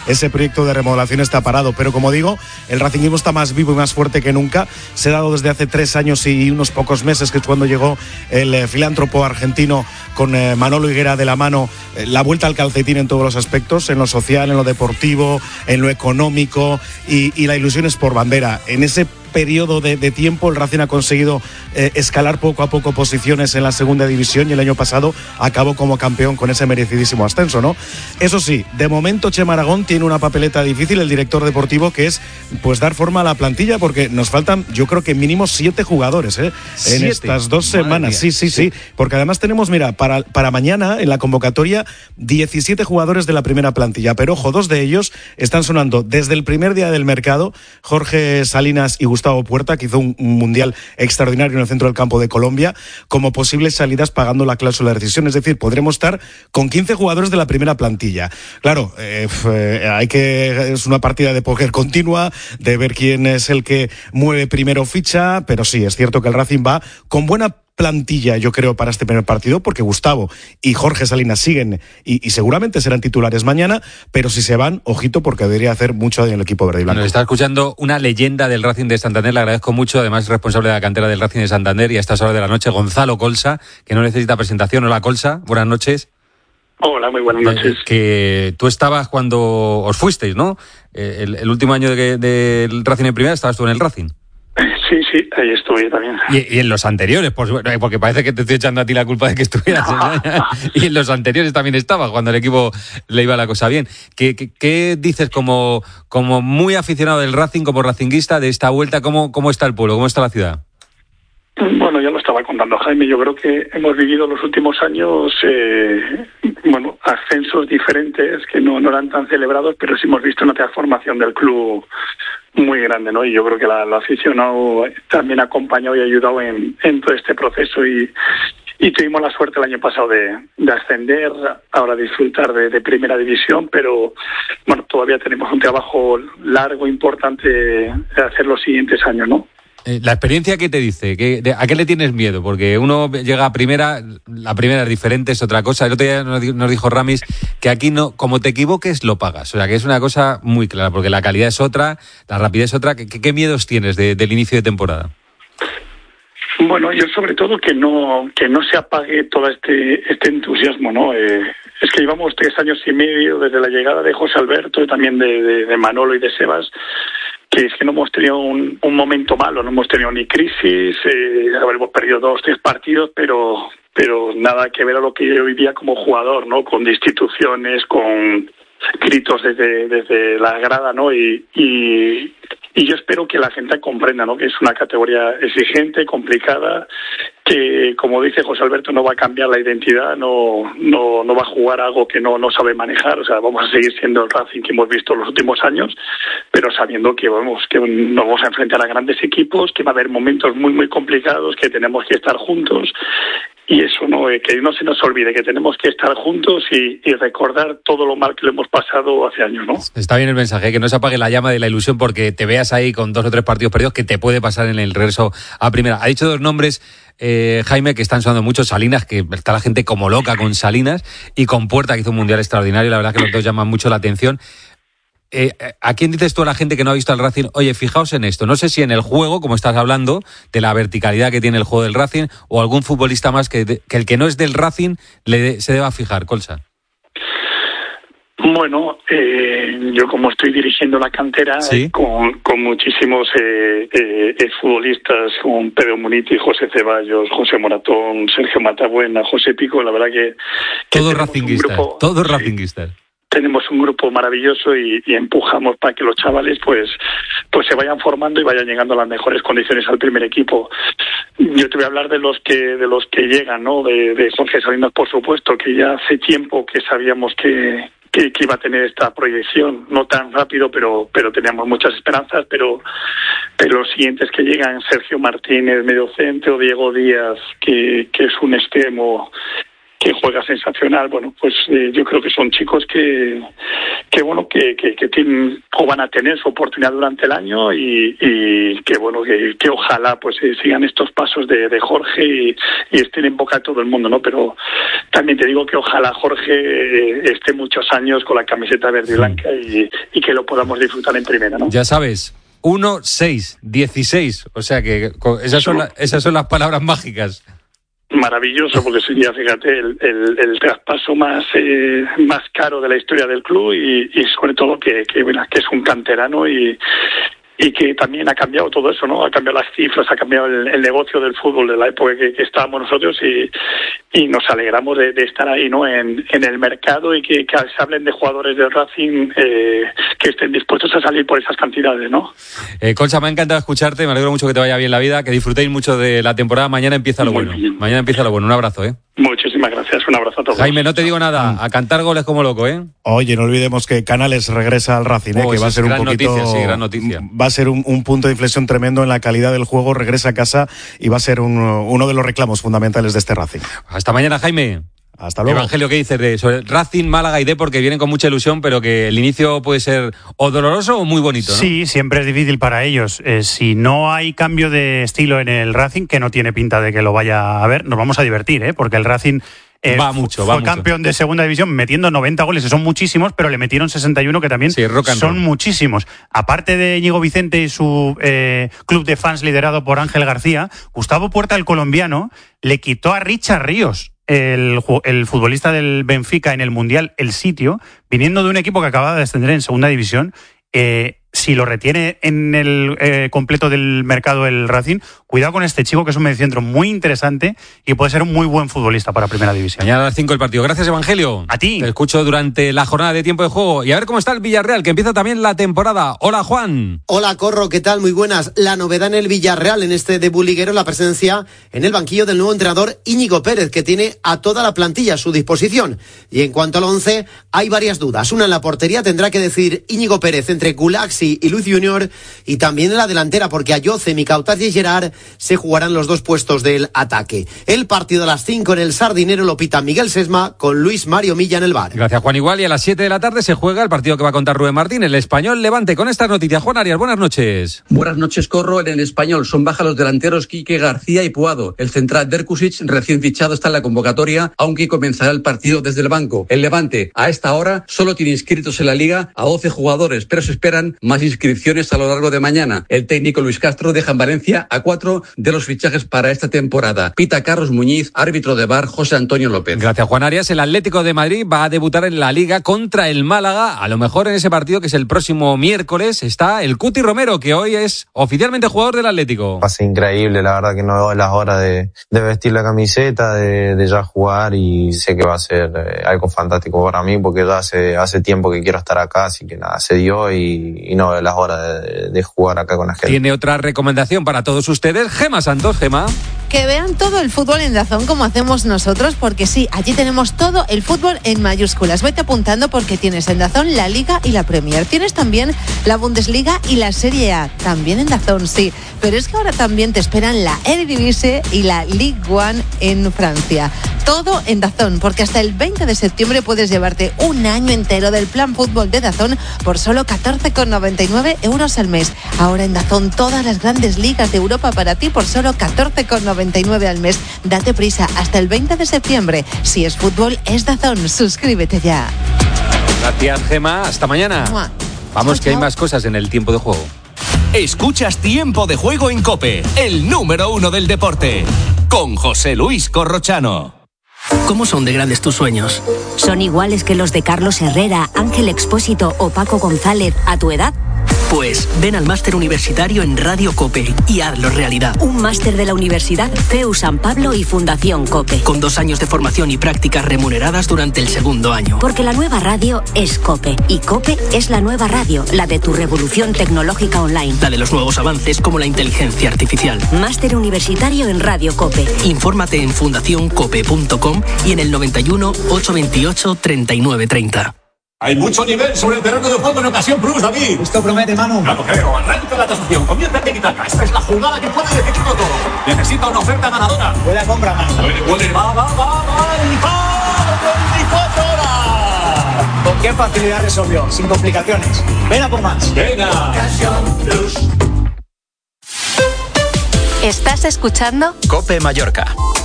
ese proyecto de remodelación está parado. Pero como digo, el racinguismo está más vivo y más fuerte que nunca. Se ha dado desde hace 3 años y unos pocos meses, que es cuando llegó el filántropo argentino con Manolo Higuera de la mano, la vuelta al calcetín en todos los aspectos, en lo social, en lo deportivo, en lo económico, y la ilusión es por bandera. En ese periodo de tiempo el Racing ha conseguido escalar poco a poco posiciones en la segunda división, y el año pasado acabó como campeón con ese merecidísimo ascenso, ¿no? Eso sí, de momento Chema Aragón tiene una papeleta difícil, el director deportivo, que es pues dar forma a la plantilla, porque nos faltan, yo creo que mínimo 7 jugadores en estas 2 semanas. Sí, porque además tenemos, mira, para mañana en la convocatoria 17 jugadores de la primera plantilla, pero ojo, 2 de ellos están sonando desde el primer día del mercado: Jorge Salinas y Gustavo Puerta, que hizo un mundial extraordinario en el centro del campo de Colombia, como posibles salidas pagando la cláusula de rescisión. Es decir, podremos estar con 15 jugadores de la primera plantilla. Claro, es una partida de póker continua, de ver quién es el que mueve primero ficha, pero sí, es cierto que el Racing va con buena plantilla, yo creo, para este primer partido, porque Gustavo y Jorge Salinas siguen y seguramente serán titulares mañana, pero si se van, ojito, porque debería hacer mucho daño en el equipo verde y blanco. Nos está escuchando una leyenda del Racing de Santander, le agradezco mucho, además es responsable de la cantera del Racing de Santander, y a estas horas de la noche, Gonzalo Colsa, que no necesita presentación. Hola, Colsa, buenas noches. Hola, muy buenas noches. Que tú estabas cuando os fuisteis, ¿no? El último año del Racing en primera estabas tú en el Racing. Sí, ahí estuve también. Y en los anteriores, porque parece que te estoy echando a ti la culpa de que estuvieras. Y en los anteriores también estabas, cuando el equipo le iba la cosa bien. ¿Qué dices como muy aficionado del Racing, como racinguista, de esta vuelta? ¿Cómo está el pueblo? ¿Cómo está la ciudad? Bueno, ya lo estaba contando Jaime. Yo creo que hemos vivido los últimos años ascensos diferentes que no eran tan celebrados, pero sí hemos visto una transformación del club muy grande, ¿no? Y yo creo que la aficionado también ha acompañado y ha ayudado en todo este proceso, y tuvimos la suerte el año pasado de ascender, ahora disfrutar de primera división, pero bueno, todavía tenemos un trabajo largo, importante de hacer los siguientes años, ¿no? La experiencia, ¿qué te dice? ¿A qué le tienes miedo? Porque uno llega a primera, la primera es diferente, es otra cosa. El otro día nos dijo Ramis que aquí no, como te equivoques, lo pagas. O sea, que es una cosa muy clara, porque la calidad es otra, la rapidez es otra. ¿Qué miedos tienes del inicio de temporada? Bueno, yo sobre todo que no se apague todo este entusiasmo, ¿no? Es que llevamos 3 años y medio desde la llegada de José Alberto y también de Manolo y de Sebas, que es que no hemos tenido un momento malo, no hemos tenido ni crisis, hemos perdido 2-3 partidos, pero nada que ver a lo que yo vivía como jugador, ¿no? Con destituciones, con gritos desde la grada, ¿no? Y yo espero que la gente comprenda, ¿no? Que es una categoría exigente, complicada, que, como dice José Alberto, no va a cambiar la identidad, no va a jugar algo que no sabe manejar. O sea, vamos a seguir siendo el Racing que hemos visto en los últimos años, pero sabiendo que nos vamos a enfrentar a grandes equipos, que va a haber momentos muy, muy complicados, que tenemos que estar juntos. Y eso, ¿no? Que no se nos olvide que tenemos que estar juntos y recordar todo lo mal que le hemos pasado hace años, ¿no? Está bien el mensaje, que no se apague la llama de la ilusión porque te veas ahí con 2 o 3 partidos perdidos, que te puede pasar en el regreso a primera. Ha dicho 2 nombres, Jaime, que están sonando mucho: Salinas, que está la gente como loca con Salinas, y con Puerta, que hizo un mundial extraordinario. La verdad que los dos llaman mucho la atención. ¿A quién dices tú a la gente que no ha visto al Racing? Oye, fijaos en esto. No sé si en el juego, como estás hablando, de la verticalidad que tiene el juego del Racing, o algún futbolista más que el que no es del Racing se deba fijar, Colsa. Bueno, yo como estoy dirigiendo la cantera, ¿sí?, con muchísimos futbolistas, con Pedro Muniti, José Ceballos, José Moratón, Sergio Matabuena, José Pico, la verdad que todos racinguistas. Tenemos un grupo maravilloso y empujamos para que los chavales pues se vayan formando y vayan llegando a las mejores condiciones al primer equipo. Yo te voy a hablar de los que llegan, ¿no? De Jorge Salinas, por supuesto, que ya hace tiempo que sabíamos que iba a tener esta proyección, no tan rápido, pero teníamos muchas esperanzas, pero los siguientes que llegan: Sergio Martínez, mediocentro, Diego Díaz, que es un extremo juega sensacional. Bueno, pues yo creo que son chicos que tienen o van a tener su oportunidad durante el año y que bueno, que ojalá pues sigan estos pasos de Jorge y estén en boca de todo el mundo, ¿no? Pero también te digo que ojalá Jorge esté muchos años con la camiseta verde y blanca y que lo podamos disfrutar en primera, ¿no? Ya sabes, 1, 6, 16, o sea que esas son las palabras mágicas. Maravilloso, porque sería, fíjate, el traspaso más caro de la historia del club y sobre todo que es un canterano y que también ha cambiado todo eso, ¿no? Ha cambiado las cifras, ha cambiado el negocio del fútbol de la época que estábamos nosotros y nos alegramos de estar ahí, ¿no? En el mercado y que se hablen de jugadores del Racing que estén dispuestos a salir por esas cantidades, ¿no? Concha, me ha encantado escucharte, me alegro mucho que te vaya bien la vida, que disfrutéis mucho de la temporada. Mañana empieza lo bueno. Mañana empieza lo bueno. Un abrazo, ¿eh? Muchísimas gracias, un abrazo a todos. Jaime, no te digo nada, a cantar goles como loco, ¿eh? Oye, no olvidemos que Canales regresa al Racing, que va a ser un poquito... Noticia, sí, gran noticia. Va a ser un punto de inflexión tremendo en la calidad del juego, regresa a casa y va a ser uno de los reclamos fundamentales de este Racing. Hasta mañana, Jaime. Hasta luego. Evangelio, ¿qué dices sobre Racing, Málaga y Depor, que vienen con mucha ilusión, pero que el inicio puede ser o doloroso o muy bonito, ¿no? Sí, siempre es difícil para ellos. Si no hay cambio de estilo en el Racing, que no tiene pinta de que lo vaya a haber, nos vamos a divertir, porque el Racing... fue campeón de segunda división metiendo 90 goles, que son muchísimos, pero le metieron 61, que también son muchísimos. Aparte de Íñigo Vicente y su club de fans liderado por Ángel García, Gustavo Puerta, el colombiano, le quitó a Richard Ríos, el futbolista del Benfica en el Mundial, el sitio, viniendo de un equipo que acababa de descender en segunda división. Si lo retiene en el completo del mercado el Racing, cuidado con este chico, que es un mediocentro muy interesante y puede ser un muy buen futbolista para Primera División. Mañana a las 5 el partido. Gracias, Evangelio. A ti. Te escucho durante la jornada de tiempo de juego. Y a ver cómo está el Villarreal, que empieza también la temporada. Hola, Juan. Hola, Corro, ¿qué tal? Muy buenas. La novedad en el Villarreal en este debut liguero, la presencia en el banquillo del nuevo entrenador Íñigo Pérez, que tiene a toda la plantilla a su disposición. Y en cuanto al 11, hay varias dudas. Una en la portería, tendrá que decidir Íñigo Pérez entre Gulaxi y Luis Junior, y también en la delantera, porque Ayoce, Micautar y Gerard se jugarán los dos puestos del ataque. El partido a las 5 en el Sardinero lo pita Miguel Sesma con Luis Mario Milla en el bar. Gracias, Juan. Igual, y a las 7 de la tarde se juega el partido que va a contar Rubén Martín, el Español Levante. Con estas noticias, Juan Arias, buenas noches. Buenas noches, Corro. En el Español son baja los delanteros Quique García y Puado. El central Derkusic, recién fichado, está en la convocatoria, aunque comenzará el partido desde el banco. El Levante, a esta hora, solo tiene inscritos en la Liga a 12 jugadores, pero se esperan más inscripciones a lo largo de mañana. El técnico Luis Castro deja en Valencia a 4 de los fichajes para esta temporada. Pita Carlos Muñiz, árbitro de VAR José Antonio López. Gracias, Juan Arias. El Atlético de Madrid va a debutar en la Liga contra el Málaga. A lo mejor en ese partido, que es el próximo miércoles, está el Cuti Romero, que hoy es oficialmente jugador del Atlético. Pasa increíble, la verdad que no veo las horas de vestir la camiseta, de ya jugar, y sé que va a ser algo fantástico para mí, porque ya hace tiempo que quiero estar acá, así que nada, se dio y no veo las horas de jugar acá con la gente. Tiene otra recomendación para todos ustedes, Gema Santos. Gema. Que vean todo el fútbol en DAZN como hacemos nosotros, porque sí, allí tenemos todo el fútbol en mayúsculas. Vete apuntando, porque tienes en DAZN la Liga y la Premier. Tienes también la Bundesliga y la Serie A, también en DAZN, sí. Pero es que ahora también te esperan la Eredivisie y la Ligue 1 en Francia. Todo en DAZN, porque hasta el 20 de septiembre puedes llevarte un año entero del plan fútbol de DAZN por solo 14,99 € al mes. Ahora en DAZN todas las grandes ligas de Europa para ti por solo 14,99 al mes. Date prisa, hasta el 20 de septiembre. Si es fútbol, es DAZN. Suscríbete ya. Gracias, Gema. Hasta mañana. ¡Mua! Vamos, Chao, que hay chao. más cosas en el tiempo de juego. Escuchas Tiempo de Juego en COPE, el número 1 del deporte, con José Luis Corrochano. ¿Cómo son de grandes tus sueños? ¿Son iguales que los de Carlos Herrera, Ángel Expósito o Paco González a tu edad? Pues ven al máster universitario en Radio COPE y hazlo realidad. Un máster de la Universidad CEU San Pablo y Fundación COPE. Con 2 años de formación y prácticas remuneradas durante el segundo año. Porque la nueva radio es COPE. Y COPE es la nueva radio, la de tu revolución tecnológica online. La de los nuevos avances como la inteligencia artificial. Máster universitario en Radio COPE. Infórmate en fundacioncope.com y en el 91 828 3930. Hay mucho nivel sobre el terreno de juego en ocasión plus, David. Esto promete, Manu. No lo creo. Arranca la tasación. Comienza el tiki-taka. Esta es la jugada que puede decidirlo todo. Necesita una oferta ganadora. Buena compra, Manu. Puede. Va. qué facilidad resolvió, sin complicaciones. Ven a por más. Venga. ¿Estás escuchando? COPE Mallorca.